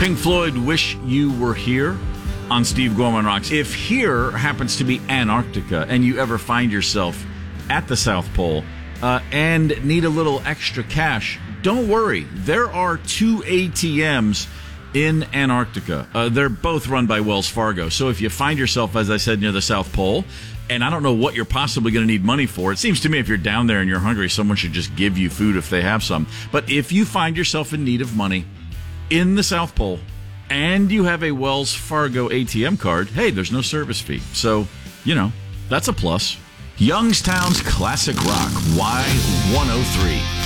Pink Floyd, Wish You Were Here on Steve Gorman Rocks. If here happens to be Antarctica and you ever find yourself at the South Pole and need a little extra cash, don't worry. There are 2 ATMs in Antarctica. They're both run by Wells Fargo. So if you find yourself, as I said, near the South Pole, and I don't know what you're possibly going to need money for. It seems to me if you're down there and you're hungry, someone should just give you food if they have some. But if you find yourself in need of money in the South Pole and you have a Wells Fargo ATM card, hey, there's no service fee. So, that's a plus. Youngstown's Classic Rock, Y103.